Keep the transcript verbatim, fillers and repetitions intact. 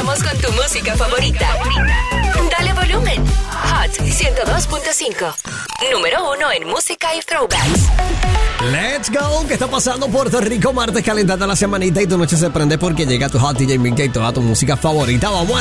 Regresamos con tu música favorita. Dale volumen. Hot ciento dos punto cinco. Número uno en música y throwbacks. Let's go. ¿Qué está pasando Puerto Rico? Martes calentando la semanita y tu noche se prende porque llega tu Hot D J Milka y toda tu música favorita. Vamos a